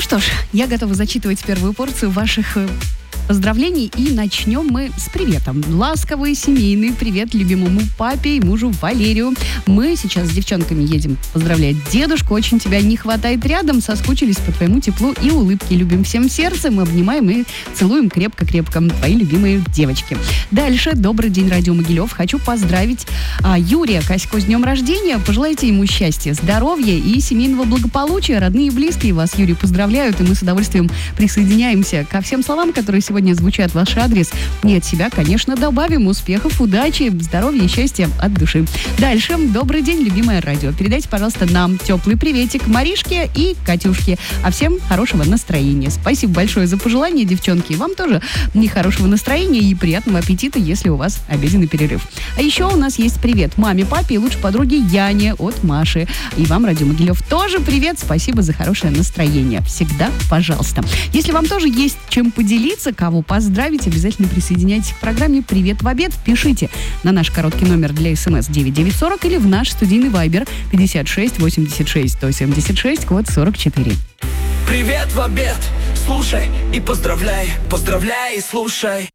что ж, я готова зачитывать первую порцию ваших поздравлений, и начнем мы с приветом. Ласковый семейный привет любимому папе и мужу Валерию. Мы сейчас с девчонками едем поздравлять дедушку. Очень тебя не хватает рядом, соскучились по твоему теплу и улыбке. Любим всем сердцем, обнимаем и целуем крепко-крепко. Твои любимые девочки. Дальше. Добрый день, Радио Могилев. Хочу поздравить Юрия Каську с днем рождения. Пожелайте ему счастья, здоровья и семейного благополучия. Родные и близкие вас, Юрий, поздравляют, и мы с удовольствием присоединяемся ко всем словам, которые сегодня звучат в ваш адрес. И от себя, конечно, добавим успехов, удачи, здоровья и счастья от души. Дальше. Добрый день, любимое радио. Передайте, пожалуйста, нам теплый приветик Маришке и Катюшке. А всем хорошего настроения. Спасибо большое за пожелания, девчонки. И вам тоже хорошего настроения и приятного аппетита, если у вас обеденный перерыв. А еще у нас есть привет маме, папе и лучшей подруге Яне от Маши. И вам, Радио Могилев, тоже привет. Спасибо за хорошее настроение. Всегда пожалуйста. Если вам тоже есть чем поделиться, кого поздравить, обязательно присоединяйтесь к программе «Привет в обед». Пишите на наш короткий номер для СМС 9940 или в наш студийный вайбер 56 86 176, код 44. Привет в обед, слушай и поздравляй, поздравляй и слушай.